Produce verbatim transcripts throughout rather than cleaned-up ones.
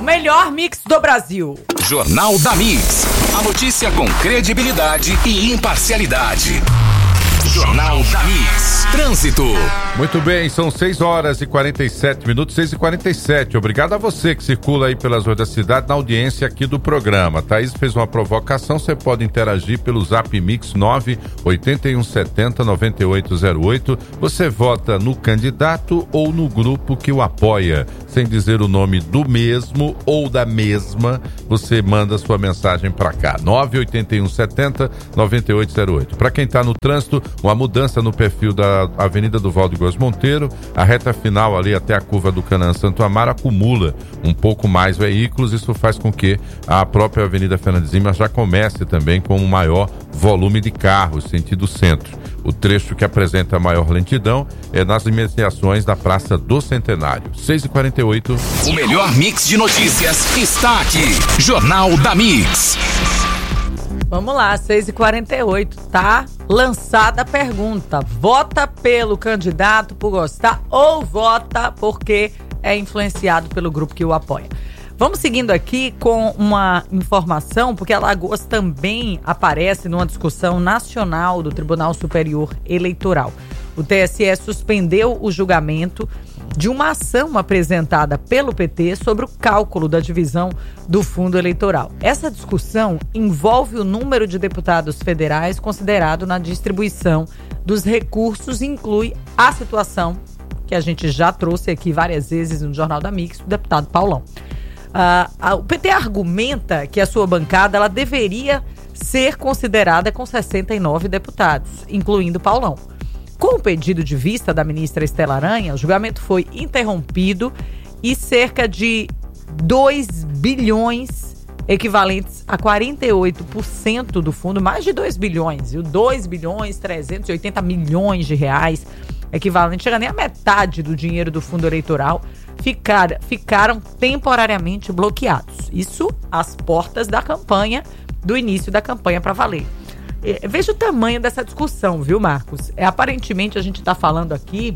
o melhor mix do Brasil. Jornal da Mix. A notícia com credibilidade e imparcialidade. Jornal da Mix. Trânsito. Muito bem, são seis horas e quarenta e sete minutos, seis e quarenta e sete. Obrigado a você que circula aí pelas ruas da cidade na audiência aqui do programa. Thaís fez uma provocação, você pode interagir pelo Zap Mix nove oito um sete zero nove oito zero oito. Você vota no candidato ou no grupo que o apoia. Sem dizer o nome do mesmo ou da mesma, você manda sua mensagem para cá, nove oito um sete zero nove oito zero oito. Para quem está no trânsito, uma mudança no perfil da Avenida do Valdo Góes Monteiro, a reta final ali até a curva do Canaã Santo Amaro acumula um pouco mais veículos, isso faz com que a própria Avenida Fernandes Lima já comece também com um maior volume de carros, sentido centro. O trecho que apresenta maior lentidão é nas imediações da Praça do Centenário. seis e quarenta e oito. O melhor mix de notícias está aqui. Jornal da Mix. Vamos lá, seis e quarenta e oito, tá lançada a pergunta. Vota pelo candidato por gostar ou vota porque é influenciado pelo grupo que o apoia? Vamos seguindo aqui com uma informação, porque Alagoas também aparece numa discussão nacional do Tribunal Superior Eleitoral. O T S E suspendeu o julgamento de uma ação apresentada pelo P T sobre o cálculo da divisão do fundo eleitoral. Essa discussão envolve o número de deputados federais considerado na distribuição dos recursos e inclui a situação que a gente já trouxe aqui várias vezes no Jornal da Mix, do deputado Paulão. Uh, o P T argumenta que a sua bancada ela deveria ser considerada com sessenta e nove deputados, incluindo Paulão. Com o pedido de vista da ministra Estela Aranha, o julgamento foi interrompido e cerca de dois bilhões, equivalentes a quarenta e oito por cento do fundo, mais de dois bilhões, viu? dois bilhões trezentos e oitenta milhões de reais, equivalente, chega nem a metade do dinheiro do fundo eleitoral, ficar, ficaram temporariamente bloqueados. Isso às portas da campanha, do início da campanha para valer. É, veja o tamanho dessa discussão, viu, Marcos? É, aparentemente a gente está falando aqui,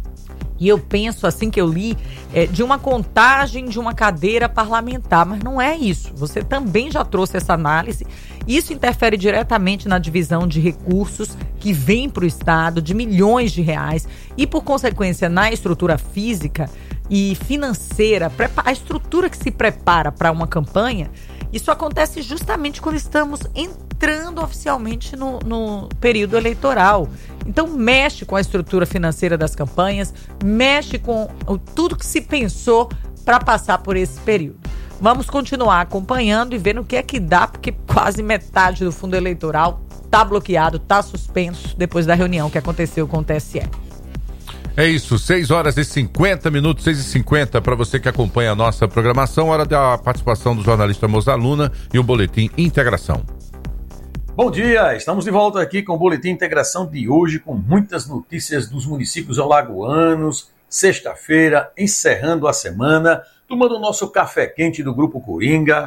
e eu penso assim que eu li, é, de uma contagem de uma cadeira parlamentar, mas não é isso. Você também já trouxe essa análise. Isso interfere diretamente na divisão de recursos que vem para o Estado, de milhões de reais, e por consequência na estrutura física e financeira, a estrutura que se prepara para uma campanha. Isso acontece justamente quando estamos entrando oficialmente no, no período eleitoral. Então mexe com a estrutura financeira das campanhas, mexe com o, tudo que se pensou para passar por esse período. Vamos continuar acompanhando e vendo o que é que dá, porque quase metade do fundo eleitoral está bloqueado, está suspenso depois da reunião que aconteceu com o T S E. É isso, seis horas e cinquenta minutos, seis e cinquenta, para você que acompanha a nossa programação, hora da participação do jornalista Mosaluna e o Boletim Integração. Bom dia, estamos de volta aqui com o Boletim Integração de hoje, com muitas notícias dos municípios alagoanos, sexta-feira, encerrando a semana, tomando o nosso café quente do Grupo Coringa,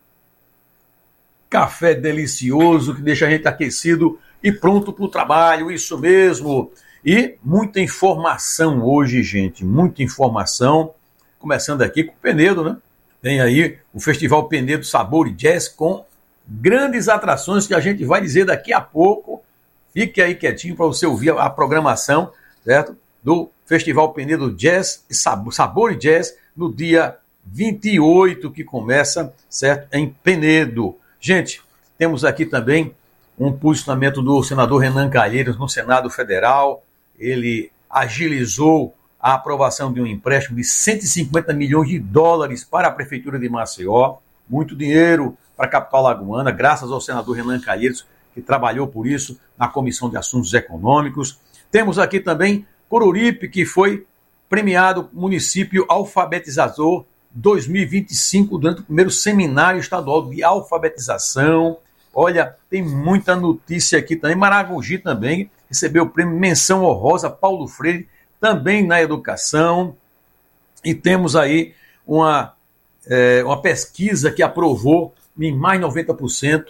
café delicioso que deixa a gente aquecido e pronto para o trabalho, isso mesmo. E muita informação hoje, gente, muita informação, começando aqui com o Penedo, né? Tem aí o Festival Penedo Sabor e Jazz com grandes atrações que a gente vai dizer daqui a pouco. Fique aí quietinho para você ouvir a programação, certo? Do Festival Penedo Jazz e Sabor, Sabor e Jazz no dia vinte e oito, que começa, certo? Em Penedo. Gente, temos aqui também um posicionamento do senador Renan Calheiros no Senado Federal. Ele agilizou a aprovação de um empréstimo de cento e cinquenta milhões de dólares para a Prefeitura de Maceió. Muito dinheiro para a capital alagoana, graças ao senador Renan Calheiros, que trabalhou por isso na Comissão de Assuntos Econômicos. Temos aqui também Coruripe, que foi premiado município alfabetizador dois mil e vinte e cinco, durante o primeiro seminário estadual de alfabetização. Olha, tem muita notícia aqui também. Maragogi também recebeu o prêmio Menção Honrosa Paulo Freire, também na educação. E temos aí uma, é, uma pesquisa que aprovou em mais de noventa por cento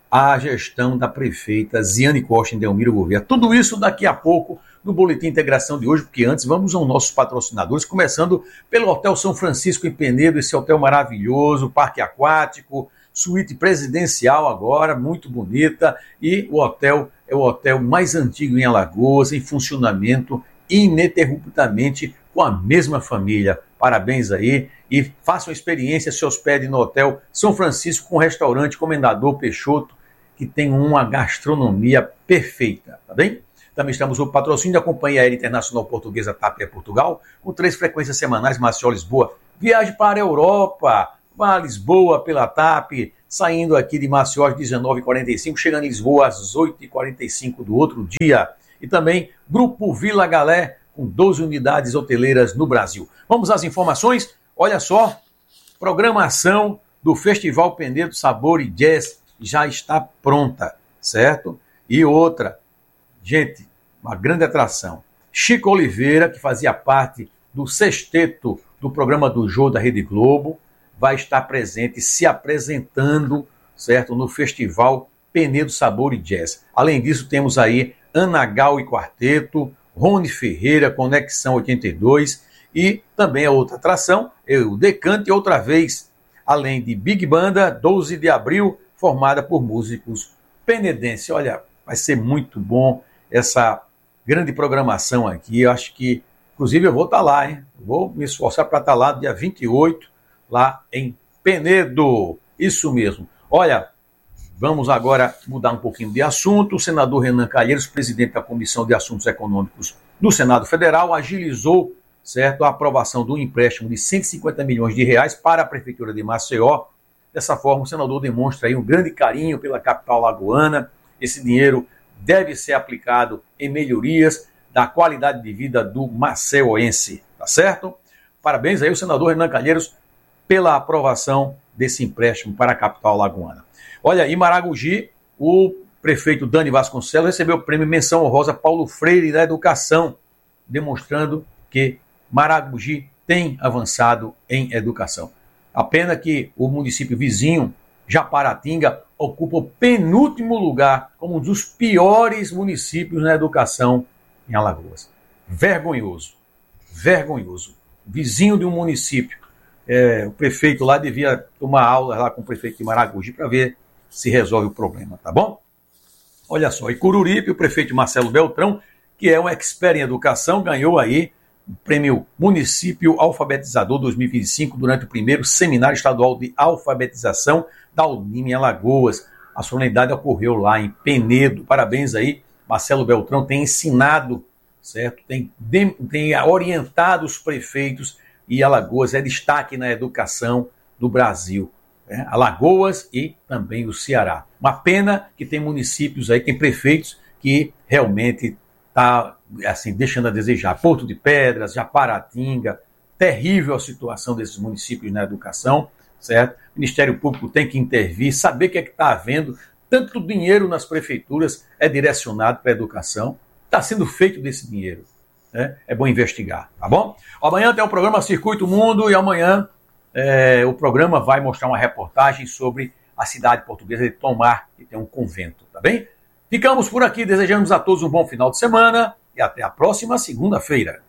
à gestão da prefeita Ziane Costa em Delmiro Gouveia. Tudo isso daqui a pouco no Boletim Integração de hoje, porque antes vamos aos nossos patrocinadores, começando pelo Hotel São Francisco em Penedo, esse hotel maravilhoso, parque aquático, suíte presidencial agora, muito bonita, e o hotel é o hotel mais antigo em Alagoas, em funcionamento ininterruptamente com a mesma família. Parabéns aí e façam experiência, se hospedem no Hotel São Francisco com o restaurante Comendador Peixoto, que tem uma gastronomia perfeita, tá bem? Também estamos no patrocínio da Companhia Aérea Internacional Portuguesa TAP Air Portugal, com três frequências semanais, Maceió-Lisboa. Viagem para a Europa, vá a Lisboa pela TAP, saindo aqui de Maceió às dezenove e quarenta e cinco, chegando em Lisboa às oito e quarenta e cinco do outro dia. E também Grupo Vila Galé, com doze unidades hoteleiras no Brasil. Vamos às informações? Olha só, programação do Festival Penedo Sabor e Jazz já está pronta, certo? E outra, gente, uma grande atração. Chico Oliveira, que fazia parte do sexteto do programa do Jô da Rede Globo, vai estar presente, se apresentando, certo, no Festival Penedo Sabor e Jazz. Além disso, temos aí Ana Gal e Quarteto, Rony Ferreira, Conexão oitenta e dois, e também a outra atração, o Decante outra vez, além de Big Banda, doze de abril, formada por músicos penedenses. Olha, vai ser muito bom essa grande programação aqui. Eu acho que, inclusive, eu vou estar lá, hein? Vou me esforçar para estar lá dia vinte e oito, lá em Penedo. Isso mesmo. Olha, vamos agora mudar um pouquinho de assunto. O senador Renan Calheiros, presidente da Comissão de Assuntos Econômicos do Senado Federal, agilizou, certo, a aprovação do empréstimo de cento e cinquenta milhões de reais para a Prefeitura de Maceió. Dessa forma, o senador demonstra aí um grande carinho pela capital lagoana. Esse dinheiro deve ser aplicado em melhorias da qualidade de vida do maceoense, tá certo? Parabéns aí ao senador Renan Calheiros pela aprovação desse empréstimo para a capital lagoana. Olha, em Maragogi, o prefeito Dani Vasconcelos recebeu o prêmio Menção Honrosa Paulo Freire da Educação, demonstrando que Maragogi tem avançado em educação. A pena que o município vizinho, Japaratinga, ocupa o penúltimo lugar como um dos piores municípios na educação em Alagoas. Vergonhoso, vergonhoso. Vizinho de um município. É, o prefeito lá devia tomar aula lá com o prefeito de Maragogi para ver se resolve o problema, tá bom? Olha só, e Cururipe, o prefeito Marcelo Beltrão, que é um expert em educação, ganhou aí o prêmio Município Alfabetizador dois mil e vinte e cinco durante o primeiro Seminário Estadual de Alfabetização da Unime em Alagoas. A solenidade ocorreu lá em Penedo. Parabéns aí, Marcelo Beltrão tem ensinado, certo? Tem, tem orientado os prefeitos e Alagoas é destaque na educação do Brasil. Né? Alagoas e também o Ceará. Uma pena que tem municípios aí, tem prefeitos que realmente está assim, deixando a desejar. Porto de Pedras, Japaratinga, terrível a situação desses municípios na educação, certo? O Ministério Público tem que intervir, saber o que é que está havendo. Tanto dinheiro nas prefeituras é direcionado para a educação. Está sendo feito desse dinheiro. Né? É bom investigar, tá bom? Amanhã tem o programa Circuito Mundo e amanhã é, o programa vai mostrar uma reportagem sobre a cidade portuguesa de Tomar, que tem um convento, tá bem? Ficamos por aqui, desejamos a todos um bom final de semana e até a próxima segunda-feira.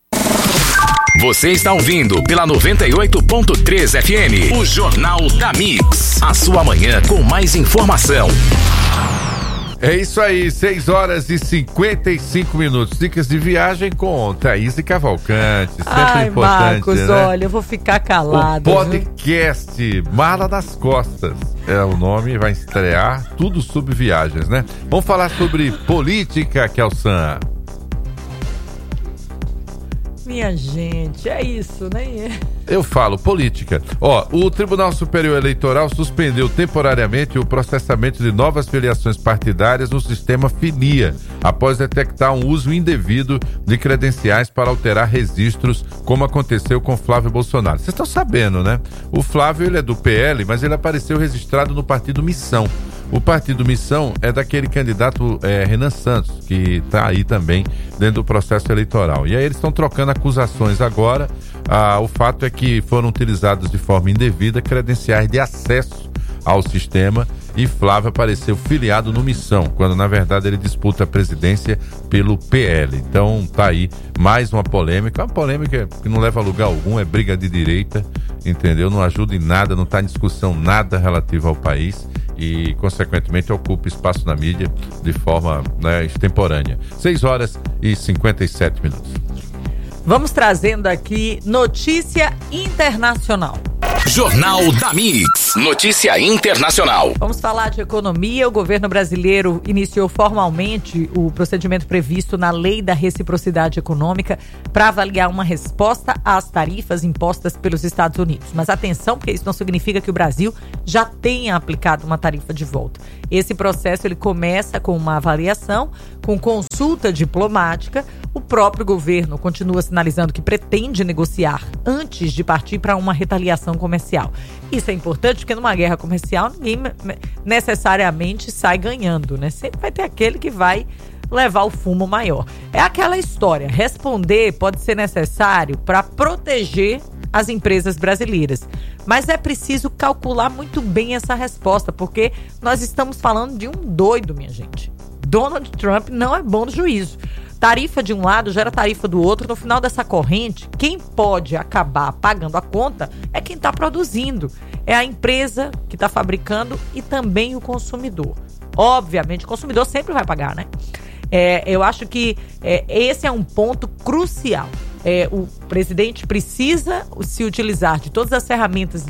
Você está ouvindo pela noventa e oito ponto três F M, o Jornal da Mix. A sua manhã com mais informação. É isso aí, seis horas e cinquenta e cinco minutos. Dicas de viagem com Thaís e Cavalcante. Sempre Ai, importante, Marcos, né? olha, eu vou ficar calado. O podcast Mala das Costas é o nome, vai estrear tudo sobre viagens, né? Vamos falar sobre política, Kelsan. Minha gente, é isso, né? Eu falo política. Ó, o Tribunal Superior Eleitoral suspendeu temporariamente o processamento de novas filiações partidárias no sistema Filia, após detectar um uso indevido de credenciais para alterar registros, como aconteceu com Flávio Bolsonaro. Vocês estão sabendo, né? O Flávio, ele é do P L, mas ele apareceu registrado no Partido Missão. O Partido Missão é daquele candidato é, Renan Santos, que está aí também dentro do processo eleitoral. E aí eles estão trocando acusações agora. Ah, o fato é que foram utilizados de forma indevida credenciais de acesso ao sistema, e Flávio apareceu filiado no Missão, quando na verdade ele disputa a presidência pelo P L. Então tá aí mais uma polêmica, uma polêmica que não leva a lugar algum, é briga de direita, entendeu? Não ajuda em nada, não está em discussão nada relativo ao país e, consequentemente, ocupa espaço na mídia de forma, né, extemporânea. seis horas e cinquenta e sete minutos. Vamos trazendo aqui notícia internacional. Jornal da Mix. Notícia internacional. Vamos falar de economia. O governo brasileiro iniciou formalmente o procedimento previsto na Lei da Reciprocidade Econômica para avaliar uma resposta às tarifas impostas pelos Estados Unidos. Mas atenção, porque isso não significa que o Brasil já tenha aplicado uma tarifa de volta. Esse processo ele começa com uma avaliação, com consulta diplomática. O próprio governo continua sinalizando que pretende negociar antes de partir para uma retaliação comercial. Isso é importante porque numa guerra comercial ninguém necessariamente sai ganhando, né? Sempre vai ter aquele que vai levar o fumo maior. É aquela história, responder pode ser necessário para proteger as empresas brasileiras. Mas é preciso calcular muito bem essa resposta, porque nós estamos falando de um doido, minha gente. Donald Trump não é bom do juízo. Tarifa de um lado gera tarifa do outro. No final dessa corrente, quem pode acabar pagando a conta é quem está produzindo. É a empresa que está fabricando e também o consumidor. Obviamente, o consumidor sempre vai pagar, né? É, eu acho que é, esse é um ponto crucial. É, o presidente precisa se utilizar de todas as ferramentas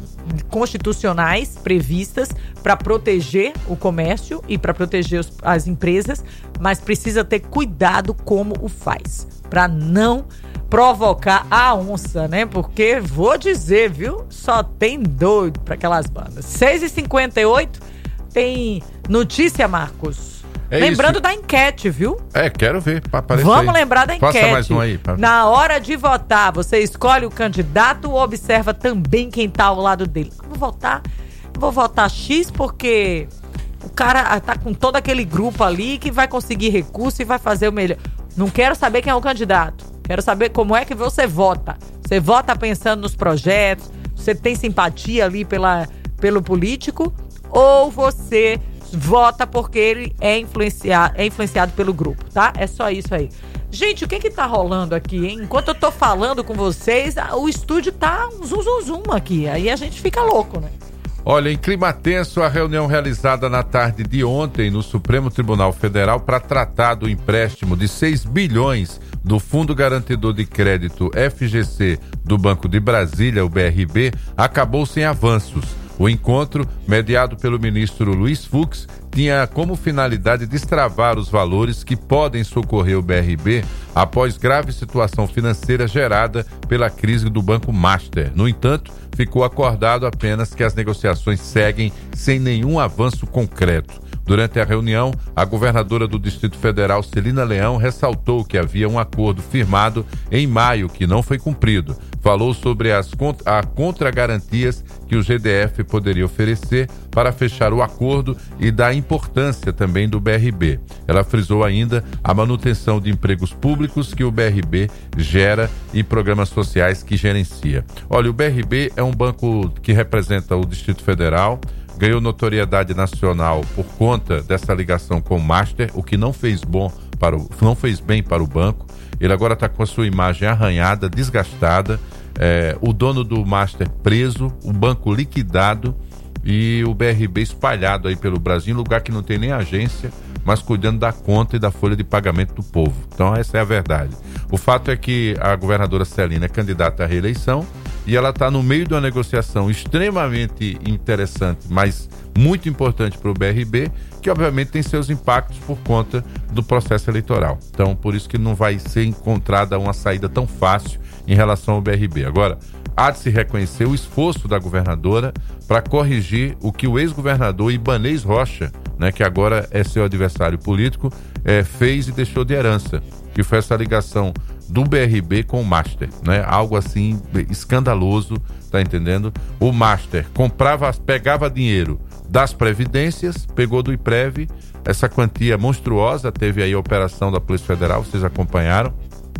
constitucionais previstas para proteger o comércio e para proteger os, as empresas, mas precisa ter cuidado como o faz, para não provocar a onça, né? Porque, vou dizer, viu? Só tem doido para aquelas bandas. seis e cinquenta e oito, tem notícia, Marcos. É Lembrando isso. da enquete, viu? É, quero ver. Aparecer Vamos aí. lembrar da enquete. Faça mais um aí. Pra... Na hora de votar, você escolhe o candidato ou observa também quem tá ao lado dele? Eu vou votar, vou votar X porque o cara tá com todo aquele grupo ali que vai conseguir recurso e vai fazer o melhor. Não quero saber quem é o candidato. Quero saber como é que você vota. Você vota pensando nos projetos? Você tem simpatia ali pela, pelo político? Ou você vota porque ele é influenciado, é influenciado pelo grupo, tá? É só isso aí. Gente, o que que tá rolando aqui, hein? Enquanto eu tô falando com vocês, o estúdio tá um zum zum zum aqui. Aí a gente fica louco, né? Olha, em clima tenso, a reunião realizada na tarde de ontem no Supremo Tribunal Federal para tratar do empréstimo de seis bilhões do Fundo Garantidor de Crédito F G C do Banco de Brasília, o B R B, acabou sem avanços. O encontro, mediado pelo ministro Luiz Fux, tinha como finalidade destravar os valores que podem socorrer o B R B após grave situação financeira gerada pela crise do Banco Master. No entanto, ficou acordado apenas que as negociações seguem sem nenhum avanço concreto. Durante a reunião, a governadora do Distrito Federal, Celina Leão, ressaltou que havia um acordo firmado em maio que não foi cumprido. Falou sobre as contra, a contragarantias que o G D F poderia oferecer para fechar o acordo e da importância também do B R B. Ela frisou ainda a manutenção de empregos públicos que o B R B gera e programas sociais que gerencia. Olha, o B R B é um banco que representa o Distrito Federal, ganhou notoriedade nacional por conta dessa ligação com o Master, o que não fez bom para o, não fez bem para o banco. Ele agora está com a sua imagem arranhada, desgastada, é, o dono do Master preso, o banco liquidado e o B R B espalhado aí pelo Brasil, em lugar que não tem nem agência, mas cuidando da conta e da folha de pagamento do povo. Então essa é a verdade. O fato é que a governadora Celina é candidata à reeleição e ela está no meio de uma negociação extremamente interessante, mas muito importante para o B R B, que obviamente tem seus impactos por conta do processo eleitoral. Então, por isso que não vai ser encontrada uma saída tão fácil em relação ao B R B. Agora, há de se reconhecer o esforço da governadora para corrigir o que o ex-governador Ibanez Rocha, né, que agora é seu adversário político, é, fez e deixou de herança, que foi essa ligação do B R B com o Master, né? Algo assim escandaloso, tá entendendo? O Master comprava, pegava dinheiro das previdências, pegou do IPREV, essa quantia monstruosa, teve aí a operação da Polícia Federal, vocês acompanharam,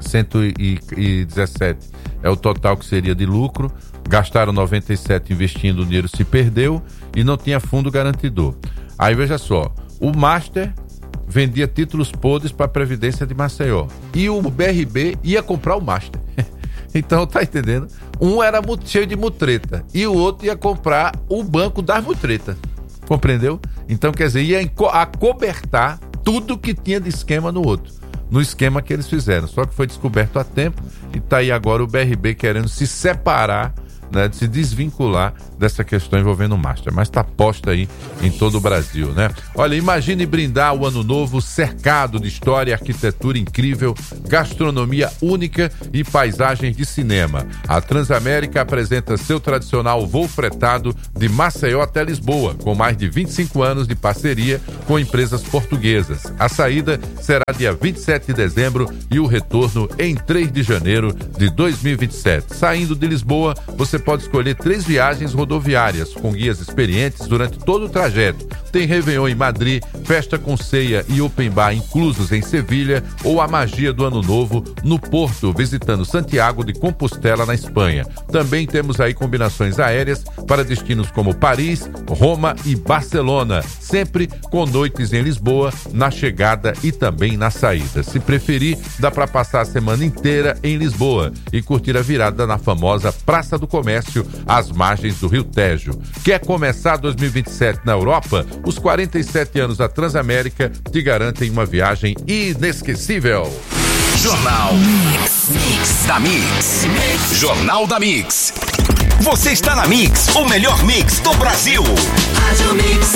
cento e dezessete é o total que seria de lucro, gastaram noventa e sete investindo, o dinheiro se perdeu e não tinha fundo garantidor. Aí veja só, o Master vendia títulos podres para a Previdência de Maceió e o B R B ia comprar o Master. Então, tá entendendo? Um era cheio de mutreta e o outro ia comprar o banco das mutretas. Compreendeu? Então, quer dizer, ia acobertar tudo que tinha de esquema no outro, no esquema que eles fizeram. Só que foi descoberto a tempo e tá aí agora o B R B querendo se separar, né, de se desvincular dessa questão envolvendo o Master, mas está posta aí em todo o Brasil, né? Olha, imagine brindar o ano novo cercado de história e arquitetura incrível, gastronomia única e paisagens de cinema. A Transamérica apresenta seu tradicional voo fretado de Maceió até Lisboa, com mais de vinte e cinco anos de parceria com empresas portuguesas. A saída será dia vinte e sete de dezembro e o retorno em três de janeiro de dois mil e vinte e sete. Saindo de Lisboa, você pode escolher três viagens rodoviárias com guias experientes durante todo o trajeto. Tem Réveillon em Madrid, festa com ceia e open bar inclusos em Sevilha ou a magia do Ano Novo no Porto, visitando Santiago de Compostela, na Espanha. Também temos aí combinações aéreas para destinos como Paris, Roma e Barcelona, sempre com noites em Lisboa, na chegada e também na saída. Se preferir, dá para passar a semana inteira em Lisboa e curtir a virada na famosa Praça do Comércio, às margens do Rio Tejo. Quer começar dois mil e vinte e sete na Europa? Os quarenta e sete anos da Transamérica te garantem uma viagem inesquecível. Jornal Mix, Mix da Mix. Mix. Jornal da Mix. Você está na Mix, o melhor mix do Brasil. Rádio Mix.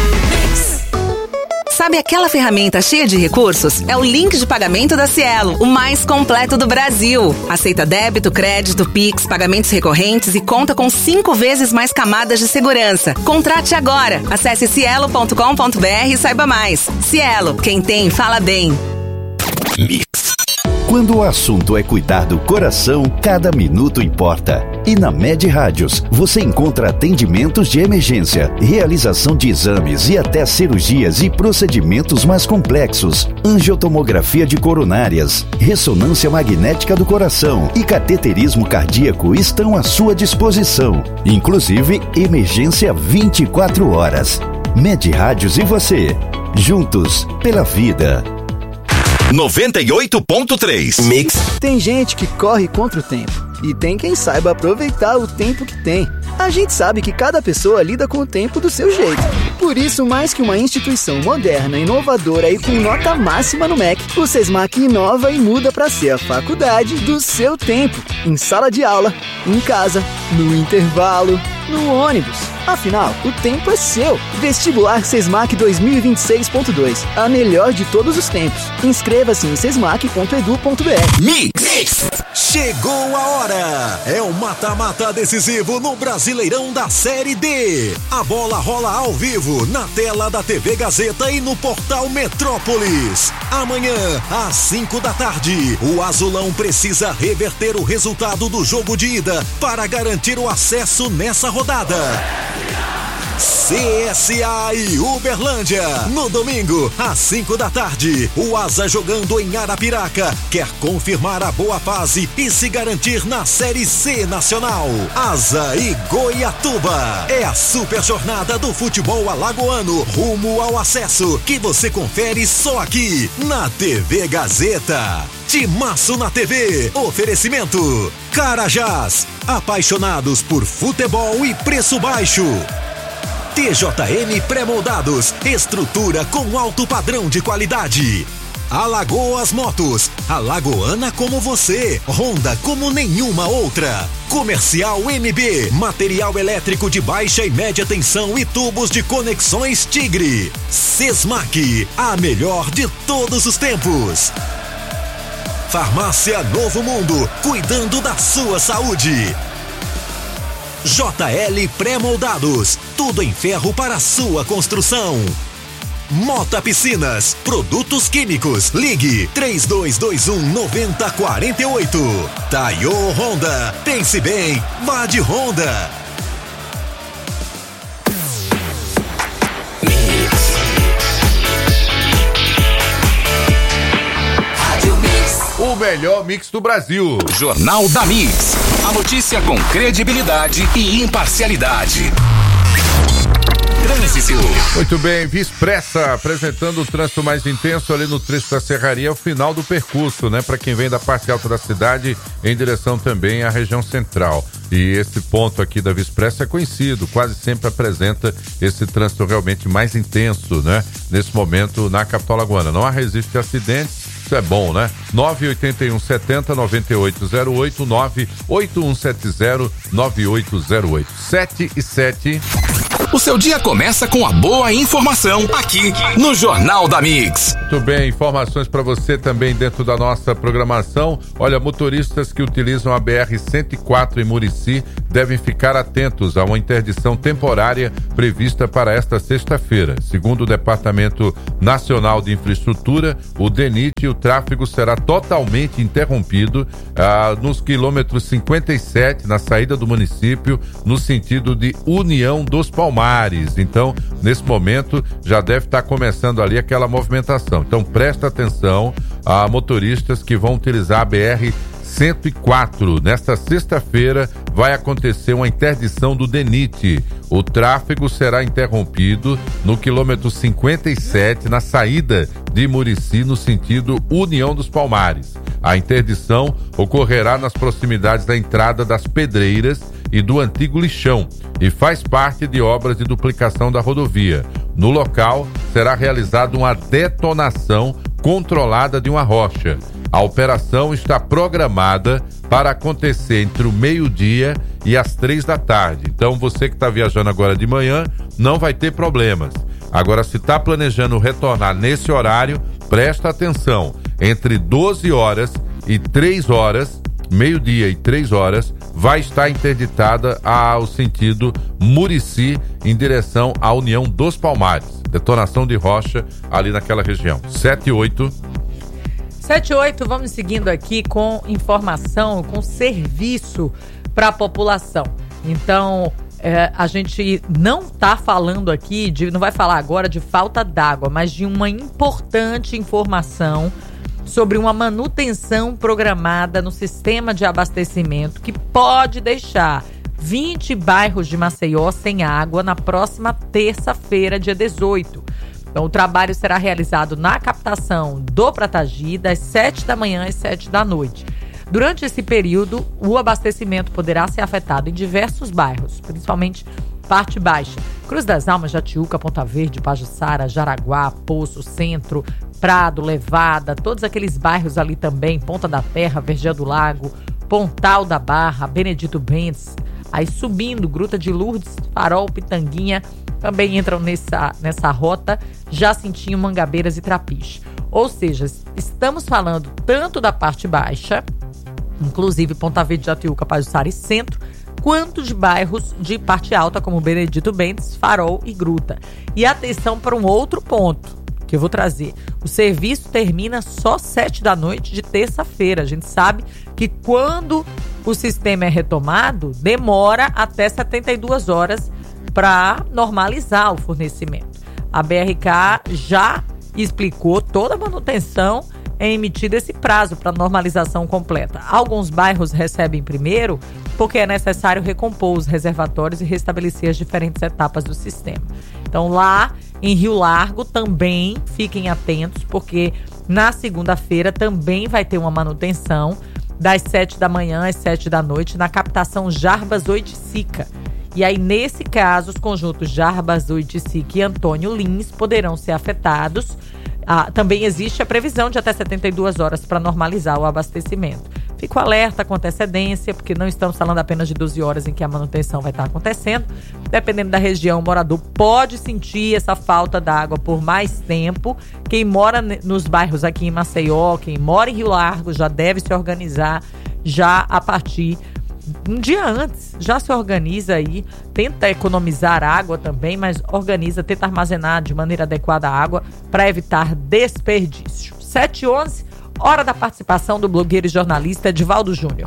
Mix. Sabe aquela ferramenta cheia de recursos? É o link de pagamento da Cielo, o mais completo do Brasil. Aceita débito, crédito, Pix, pagamentos recorrentes e conta com cinco vezes mais camadas de segurança. Contrate agora. Acesse cielo ponto com ponto br e saiba mais. Cielo, quem tem, fala bem. Mix. Quando o assunto é cuidar do coração, cada minuto importa. E na Med Rádios, você encontra atendimentos de emergência, realização de exames e até cirurgias e procedimentos mais complexos, angiotomografia de coronárias, ressonância magnética do coração e cateterismo cardíaco estão à sua disposição. Inclusive, emergência vinte e quatro horas. Med Rádios e você, juntos pela vida. noventa e oito ponto três Mix. Tem gente que corre contra o tempo e tem quem saiba aproveitar o tempo que tem. A gente sabe que cada pessoa lida com o tempo do seu jeito. Por isso, mais que uma instituição moderna, inovadora e com nota máxima no M E C, o SESMAC inova e muda para ser a faculdade do seu tempo. Em sala de aula, em casa, no intervalo, no ônibus. Afinal, o tempo é seu. Vestibular SESMAC dois mil e vinte e seis ponto dois. A melhor de todos os tempos. Inscreva-se em sesmac ponto edu ponto br. Mix. Chegou a hora. É o mata-mata decisivo no Brasileirão da Série D. A bola rola ao vivo na tela da T V Gazeta e no portal Metrópolis. Amanhã, às cinco da tarde, o Azulão precisa reverter o resultado do jogo de ida para garantir o acesso nessa rodada. C S A e Uberlândia. No domingo, às cinco da tarde, o Asa, jogando em Arapiraca, quer confirmar a boa fase e se garantir na Série C Nacional. Asa e Goiatuba. É a super jornada do futebol alagoano rumo ao acesso, que você confere só aqui na T V Gazeta. Timaço na T V. Oferecimento Carajás. Apaixonados por futebol e preço baixo. T J M Pré-moldados, estrutura com alto padrão de qualidade. Alagoas Motos, alagoana como você, Honda como nenhuma outra. Comercial M B, material elétrico de baixa e média tensão e tubos de conexões Tigre. SESMAC, a melhor de todos os tempos. Farmácia Novo Mundo, cuidando da sua saúde. J L Pré-moldados, tudo em ferro para sua construção. Mota Piscinas, produtos químicos, ligue três dois dois um nove zero quatro oito. Taio Honda, pense bem, vá de Honda. o melhor mix do Brasil. Jornal da Mix. A notícia com credibilidade e imparcialidade. Trânsito. Muito bem, Vispressa apresentando o trânsito mais intenso ali no trecho da Serraria, ao final do percurso, né? Para quem vem da parte alta da cidade em direção também à região central. E esse ponto aqui da Vispressa é conhecido, quase sempre apresenta esse trânsito realmente mais intenso, né? Nesse momento na capital alagoana. Não há registro de acidentes. Isso é bom, né? nove oito um sete zero nove oito zero oito, nove oito um sete zero nove oito zero oito. sete e sete. O seu dia começa com a boa informação aqui no Jornal da Mix. Muito bem, informações para você também dentro da nossa programação. Olha, motoristas que utilizam a B R cento e quatro em Murici devem ficar atentos a uma interdição temporária prevista para esta sexta-feira. Segundo o Departamento Nacional de Infraestrutura, o DENIT, o tráfego será totalmente interrompido ah, nos quilômetros cinquenta e sete, na saída do município, no sentido de União dos Palmares. Então, nesse momento, já deve estar começando ali aquela movimentação. Então, presta atenção a motoristas que vão utilizar a B R cento e quatro. Nesta sexta-feira, vai acontecer uma interdição do DENIT. O tráfego será interrompido no quilômetro cinquenta e sete, na saída de Murici, no sentido União dos Palmares. A interdição ocorrerá nas proximidades da entrada das Pedreiras e do antigo lixão e faz parte de obras de duplicação da rodovia. No local, será realizada uma detonação controlada de uma rocha. A operação está programada para acontecer entre o meio-dia e as três da tarde. Então, você que está viajando agora de manhã, não vai ter problemas. Agora, se está planejando retornar nesse horário, presta atenção. Entre doze horas e três horas, meio-dia e três horas, vai estar interditada ao sentido Murici, em direção à União dos Palmares. Detonação de rocha ali naquela região. sete e oito. sete e oito, vamos seguindo aqui com informação, com serviço para a população. Então, é, a gente não está falando aqui, de, não vai falar agora de falta d'água, mas de uma importante informação sobre uma manutenção programada no sistema de abastecimento que pode deixar vinte bairros de Maceió sem água na próxima terça-feira, dia dezoito. Então, o trabalho será realizado na captação do Pratagi, das sete da manhã às sete da noite. Durante esse período, o abastecimento poderá ser afetado em diversos bairros, principalmente parte baixa. Cruz das Almas, Jatiuca, Ponta Verde, Pajuçara, Jaraguá, Poço, Centro, Prado, Levada, todos aqueles bairros ali também, Ponta da Terra, Vergel do Lago, Pontal da Barra, Benedito Bentes, aí subindo, Gruta de Lourdes, Farol, Pitanguinha, também entram nessa, nessa rota, Jacintinho, Mangabeiras e Trapiche. Ou seja, estamos falando tanto da parte baixa, inclusive Ponta Verde, Jatiuca, Pajuçara e Centro, quanto de bairros de parte alta, como Benedito Bentes, Farol e Gruta. E atenção para um outro ponto que eu vou trazer. O serviço termina só sete da noite de terça-feira. A gente sabe que quando o sistema é retomado, demora até setenta e duas horas para normalizar o fornecimento. A B R K já explicou toda a manutenção é emitido esse prazo para normalização completa. Alguns bairros recebem primeiro porque é necessário recompor os reservatórios e restabelecer as diferentes etapas do sistema. Então lá em Rio Largo também fiquem atentos, porque na segunda-feira também vai ter uma manutenção das sete da manhã às sete da noite na captação Jarbas, Oiticica. E aí, nesse caso, os conjuntos Jarbas, Oiticica e Antônio Lins poderão ser afetados. Ah, também existe a previsão de até setenta e duas horas para normalizar o abastecimento. Fico alerta com antecedência, porque não estamos falando apenas de doze horas em que a manutenção vai estar acontecendo. Dependendo da região, o morador pode sentir essa falta d'água por mais tempo. Quem mora nos bairros aqui em Maceió, quem mora em Rio Largo, já deve se organizar já a partir um dia antes. Já se organiza aí, tenta economizar água também, mas organiza, tenta armazenar de maneira adequada a água para evitar desperdício. sete e onze, hora da participação do blogueiro e jornalista Edivaldo Júnior.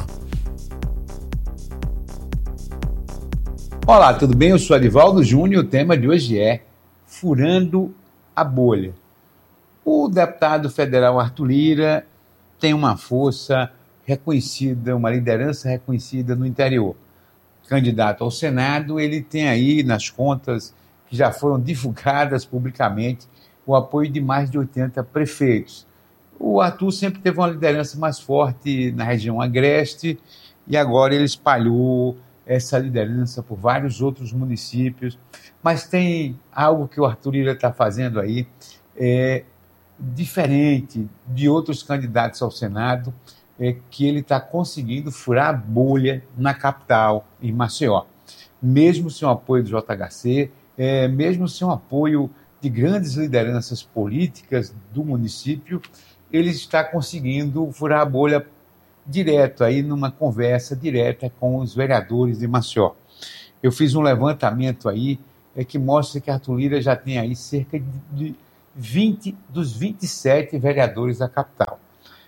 Olá, tudo bem? Eu sou Edivaldo Júnior. O tema de hoje é Furando a Bolha. O deputado federal Arthur Lira tem uma força reconhecida, uma liderança reconhecida no interior. Candidato ao Senado, ele tem aí nas contas que já foram divulgadas publicamente o apoio de mais de oitenta prefeitos. O Arthur sempre teve uma liderança mais forte na região agreste e agora ele espalhou essa liderança por vários outros municípios. Mas tem algo que o Arthur Lira está fazendo aí é, diferente de outros candidatos ao Senado, é que ele está conseguindo furar a bolha na capital, em Maceió. Mesmo sem o apoio do J H C, é, mesmo sem o apoio de grandes lideranças políticas do município, ele está conseguindo furar a bolha direto, aí numa conversa direta com os vereadores de Maceió. Eu fiz um levantamento aí é, que mostra que Arthur Lira já tem aí cerca de vinte dos vinte e sete vereadores da capital.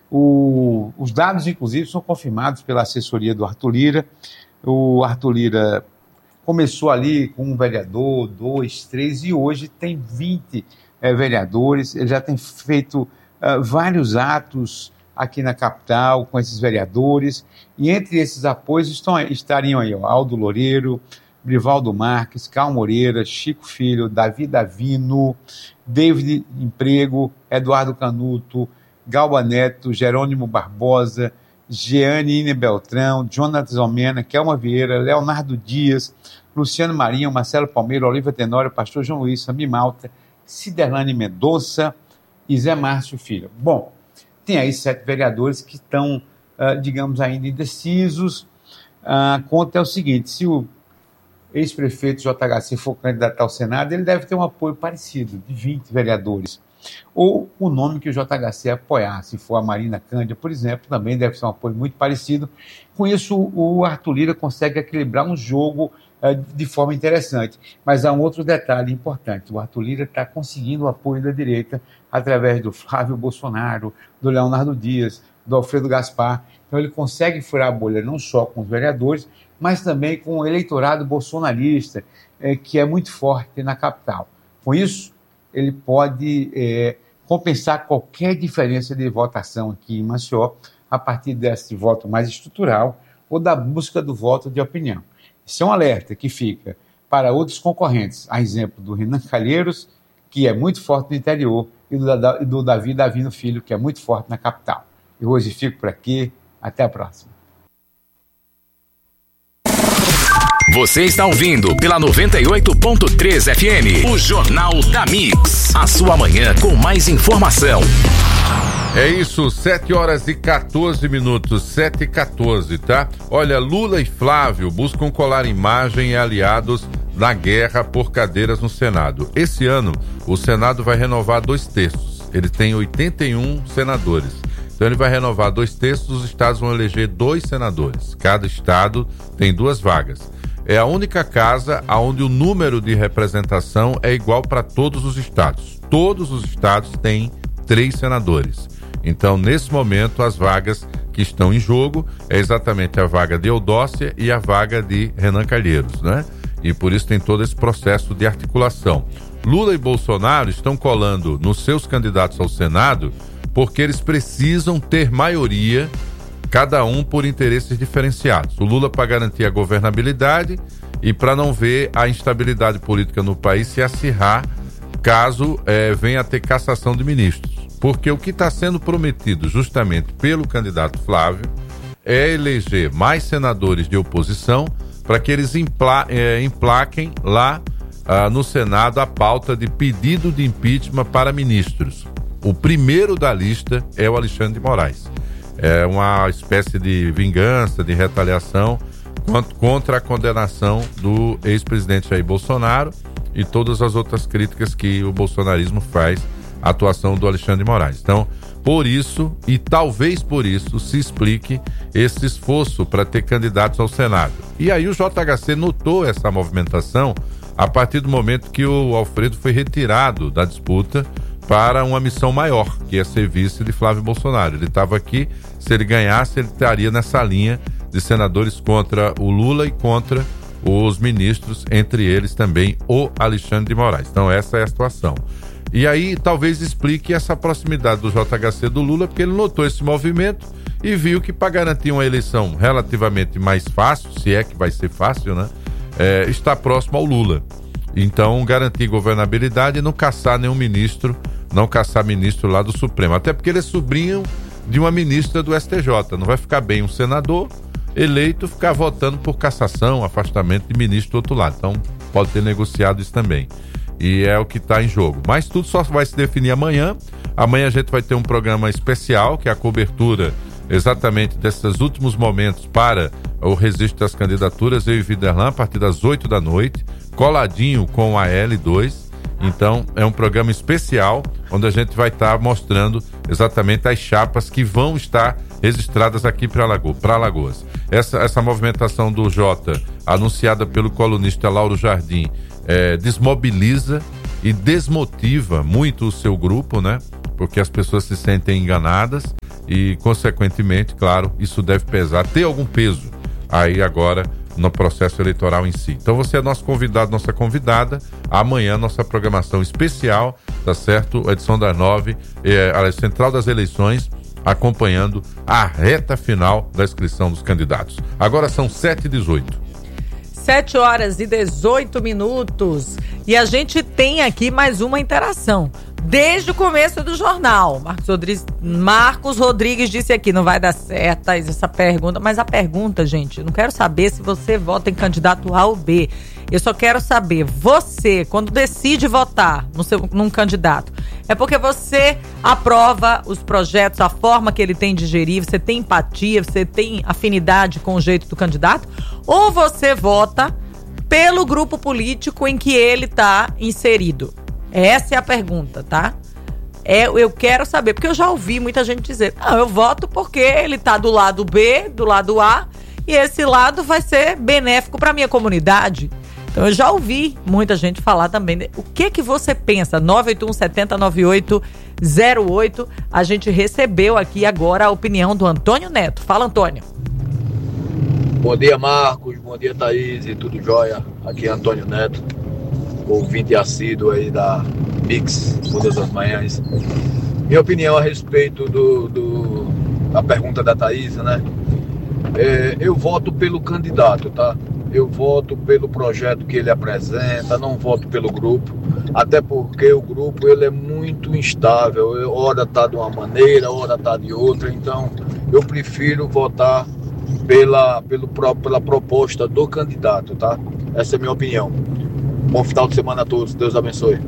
O, os dados, inclusive, são confirmados pela assessoria do Arthur Lira. O Arthur Lira começou ali com um vereador, dois, três, e hoje tem vinte é, vereadores. Ele já tem feito uh, vários atos aqui na capital com esses vereadores, e entre esses apoios estão, estariam aí ó, Aldo Loureiro, Brivaldo Marques, Cal Moreira, Chico Filho, Davi Davino, David Emprego, Eduardo Canuto, Galba Neto, Jerônimo Barbosa, Jeane Beltrão, Jonatas Almena, Kelma Vieira, Leonardo Dias, Luciano Marinho, Marcelo Palmeira, Olívia Tenório, Pastor João Luiz, Sami Malta, Ciderlane Mendonça e Zé Márcio Filho. Bom, tem aí sete vereadores que estão, uh, digamos, ainda indecisos. A conta é o seguinte, se o ex-prefeito J H C for candidato ao Senado, ele deve ter um apoio parecido, de vinte vereadores. Ou o nome que o J H C apoiar, se for a Marina Cândia, por exemplo, também deve ser um apoio muito parecido. Com isso, o Arthur Lira consegue equilibrar um jogo uh, de forma interessante. Mas há um outro detalhe importante. O Arthur Lira está conseguindo o apoio da direita através do Flávio Bolsonaro, do Leonardo Dias, do Alfredo Gaspar. Então ele consegue furar a bolha não só com os vereadores, mas também com o eleitorado bolsonarista, eh, que é muito forte na capital. Com isso, ele pode é, compensar qualquer diferença de votação aqui em Maceió a partir desse voto mais estrutural ou da busca do voto de opinião. Isso é um alerta que fica para outros concorrentes, a exemplo do Renan Calheiros, que é muito forte no interior, e do, e do Davi Davino Filho, que é muito forte na capital. E hoje fico por aqui, até a próxima. Você está ouvindo pela noventa e oito ponto três F M, o Jornal da Mix. A sua manhã com mais informação. É isso, sete horas e quatorze minutos, sete e quatorze, tá? Olha, Lula e Flávio buscam colar imagem e aliados na guerra por cadeiras no Senado. Esse ano, o Senado vai renovar dois terços. Ele tem oitenta e um senadores. Então ele vai renovar dois terços, os estados vão eleger dois senadores. Cada estado tem duas vagas. É a única casa onde o número de representação é igual para todos os estados. Todos os estados têm três senadores. Então, nesse momento, as vagas que estão em jogo é exatamente a vaga de Eudócia e a vaga de Renan Calheiros, né? E por isso tem todo esse processo de articulação. Lula e Bolsonaro estão colando nos seus candidatos ao Senado porque eles precisam ter maioria, cada um por interesses diferenciados. O Lula para garantir a governabilidade e para não ver a instabilidade política no país se acirrar caso é, venha a ter cassação de ministros. Porque o que está sendo prometido justamente pelo candidato Flávio é eleger mais senadores de oposição para que eles empla- é, emplaquem lá ah, no Senado a pauta de pedido de impeachment para ministros. O primeiro da lista é o Alexandre de Moraes. É uma espécie de vingança, de retaliação contra a condenação do ex-presidente Jair Bolsonaro e todas as outras críticas que o bolsonarismo faz à atuação do Alexandre de Moraes. Então, por isso, e talvez por isso, se explique esse esforço para ter candidatos ao Senado. E aí o J H C notou essa movimentação a partir do momento que o Alfredo foi retirado da disputa para uma missão maior, que é ser vice de Flávio Bolsonaro. Ele estava aqui, se ele ganhasse, ele estaria nessa linha de senadores contra o Lula e contra os ministros, entre eles também o Alexandre de Moraes. Então essa é a situação. E aí talvez explique essa proximidade do J H C do Lula, porque ele notou esse movimento e viu que para garantir uma eleição relativamente mais fácil, se é que vai ser fácil, né? É, está próximo ao Lula. Então, garantir governabilidade e não caçar nenhum ministro, não caçar ministro lá do Supremo. Até porque ele é sobrinho de uma ministra do S T J. Não vai ficar bem um senador eleito ficar votando por cassação, afastamento de ministro do outro lado. Então, pode ter negociado isso também. E é o que está em jogo. Mas tudo só vai se definir amanhã. Amanhã a gente vai ter um programa especial, que é a cobertura exatamente desses últimos momentos para o registro das candidaturas. Eu e Viderlan, a partir das oito da noite, coladinho com a L dois. Então, é um programa especial, onde a gente vai estar tá mostrando exatamente as chapas que vão estar registradas aqui para Alago- para Alagoas. Essa, essa movimentação do Jota, anunciada pelo colunista Lauro Jardim, É, desmobiliza e desmotiva muito o seu grupo, né? Porque as pessoas se sentem enganadas e, consequentemente, claro, isso deve pesar, ter algum peso aí agora no processo eleitoral em si. Então você é nosso convidado, nossa convidada. Amanhã, nossa programação especial, tá certo? Edição das nove, é, a Central das Eleições, acompanhando a reta final da inscrição dos candidatos. Agora são sete e dezoito. sete horas e dezoito minutos. E a gente tem aqui mais uma interação. Desde o começo do jornal. Marcos Rodrigues, Marcos Rodrigues disse aqui, não vai dar certo essa pergunta. Mas a pergunta, gente, eu não quero saber se você vota em candidato A ou B. Eu só quero saber, você, quando decide votar no seu, num candidato, é porque você aprova os projetos, a forma que ele tem de gerir, você tem empatia, você tem afinidade com o jeito do candidato? Ou você vota pelo grupo político em que ele está inserido? Essa é a pergunta, tá? É, eu quero saber, porque eu já ouvi muita gente dizer, não, eu voto porque ele tá do lado B, do lado A, e esse lado vai ser benéfico para minha comunidade. Então eu já ouvi muita gente falar também. O que que você pensa? nove oito um sete zero nove oito zero oito. A gente recebeu aqui agora a opinião do Antônio Neto. Fala, Antônio. Bom dia, Marcos. Bom dia, Thaís. E tudo jóia? Aqui é Antônio Neto, ouvinte assíduo aí da Mix, todas as manhãs. Minha opinião a respeito do, do, da pergunta da Thaís, né? É, eu voto pelo candidato, tá? Eu voto pelo projeto que ele apresenta, não voto pelo grupo, até porque o grupo ele é muito instável, hora tá de uma maneira, hora tá de outra, então eu prefiro votar pela, pelo, pela proposta do candidato, tá? Essa é a minha opinião. Bom final de semana a todos, Deus abençoe.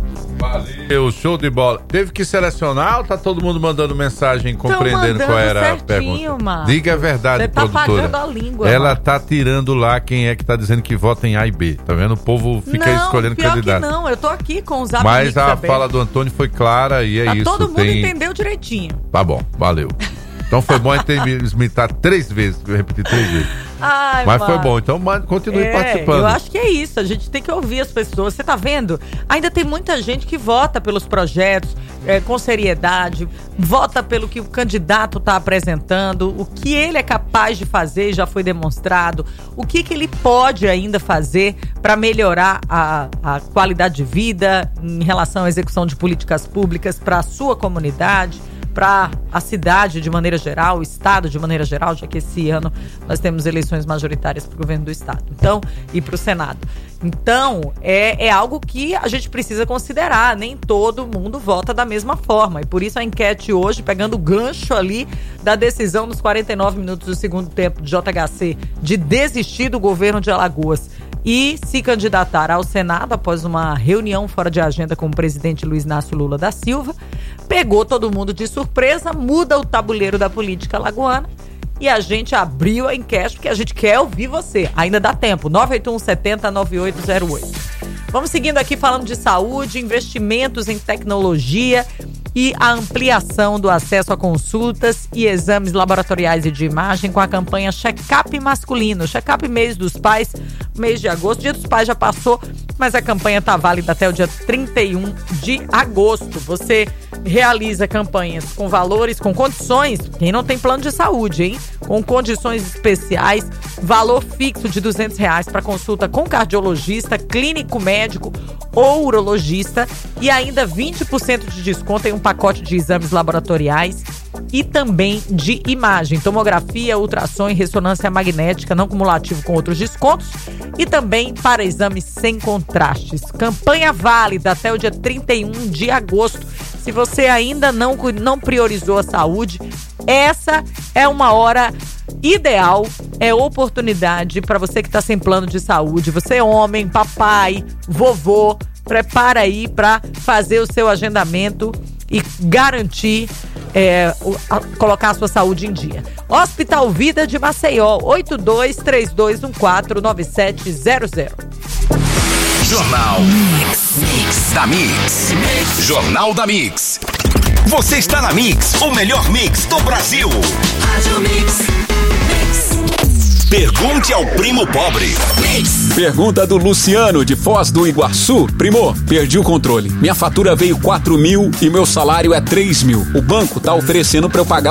Valeu, show de bola. Teve que selecionar ou tá todo mundo mandando mensagem compreendendo qual era a pergunta? Mano. Diga a verdade, você tá produtora. pagando a língua, Ela mano. tá tirando lá quem é que tá dizendo que vota em A e B. Tá vendo? O povo fica não, escolhendo pior candidato. Que não, eu tô aqui com os Zap Mas Mix a aberto. fala do Antônio foi clara e é tá, isso. todo mundo tem... entendeu direitinho. Tá bom, valeu. Então foi bom ter me imitado três vezes, eu repeti três vezes. Ai, Mas mano. foi bom, então continue é, participando. Eu acho que é isso, a gente tem que ouvir as pessoas. Você tá vendo? Ainda tem muita gente que vota pelos projetos é, com seriedade, vota pelo que o candidato tá apresentando, o que ele é capaz de fazer, já foi demonstrado, o que, que ele pode ainda fazer para melhorar a, a qualidade de vida em relação à execução de políticas públicas para a sua comunidade, para a cidade de maneira geral, o estado de maneira geral, já que esse ano nós temos eleições majoritárias para o governo do estado, então, e para o Senado. Então, é, é algo que a gente precisa considerar, nem todo mundo vota da mesma forma, e por isso a enquete hoje, pegando o gancho ali da decisão nos quarenta e nove minutos do segundo tempo de J H C de desistir do governo de Alagoas e se candidatar ao Senado após uma reunião fora de agenda com o presidente Luiz Inácio Lula da Silva, pegou todo mundo de surpresa, muda o tabuleiro da política alagoana e a gente abriu a enquete porque a gente quer ouvir você. Ainda dá tempo, nove oito um sete zero nove oito zero oito. Vamos seguindo aqui falando de saúde, investimentos em tecnologia e a ampliação do acesso a consultas e exames laboratoriais e de imagem com a campanha Check-up Masculino. Check-up Mês dos Pais, mês de agosto. Dia dos Pais já passou, mas a campanha está válida até o dia trinta e um de agosto. Você realiza campanhas com valores, com condições, quem não tem plano de saúde, hein? Com condições especiais, valor fixo de duzentos reais para consulta com cardiologista, clínico médico ou urologista e ainda vinte por cento de desconto em um pacote de exames laboratoriais e também de imagem, tomografia, ultrassom e ressonância magnética não cumulativo com outros descontos e também para exames sem contrastes. Campanha válida até o dia trinta e um de agosto. Se você ainda não, não priorizou a saúde, essa é uma hora ideal, é oportunidade para você que está sem plano de saúde. Você é homem, papai, vovô, prepara aí para fazer o seu agendamento e garantir, é, o, a, colocar a sua saúde em dia. Hospital Vida de Maceió, oito dois três dois um quatro nove sete zero zero. Jornal Mix, Mix da Mix. Mix. Jornal da Mix. Você está na Mix, o melhor mix do Brasil. Rádio Mix. Mix. Pergunte ao primo pobre. Mix. Pergunta do Luciano de Foz do Iguaçu. Primo, perdi o controle. Minha fatura veio quatro mil e meu salário é três mil. O banco tá oferecendo para eu pagar